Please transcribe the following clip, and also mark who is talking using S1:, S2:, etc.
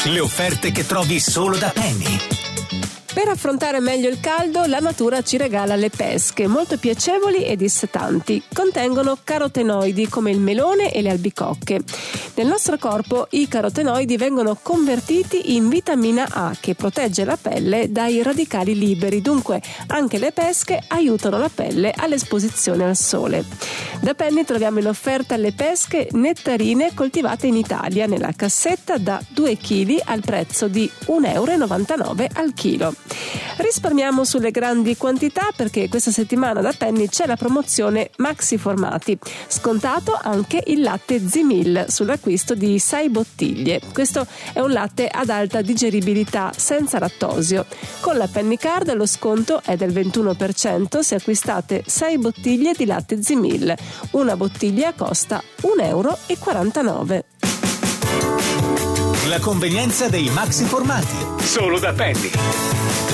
S1: Le offerte che trovi solo da Penny.
S2: Per affrontare meglio il caldo, la natura ci regala le pesche, molto piacevoli e dissetanti. Contengono carotenoidi come il melone e le albicocche. Nel nostro corpo i carotenoidi vengono convertiti in vitamina A, che protegge la pelle dai radicali liberi. Dunque anche le pesche aiutano la pelle all'esposizione al sole. Da Penny troviamo in offerta le pesche nettarine coltivate in Italia nella cassetta da 2 kg al prezzo di €1,99 al chilo. Risparmiamo sulle grandi quantità perché questa settimana da Penny c'è la promozione Maxi Formati. Scontato anche il latte Zimil sull'acquisto di 6 bottiglie. Questo è un latte ad alta digeribilità senza lattosio. Con la Penny Card lo sconto è del 21% se acquistate 6 bottiglie di latte Zimil. Una bottiglia costa €1,49.
S1: La convenienza dei maxi formati. Solo da Penny.